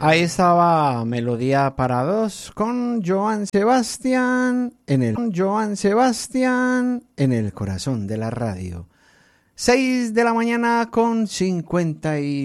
Ahí estaba Melodía para dos con Joan Sebastián en el corazón de la radio. 6 de la mañana con 50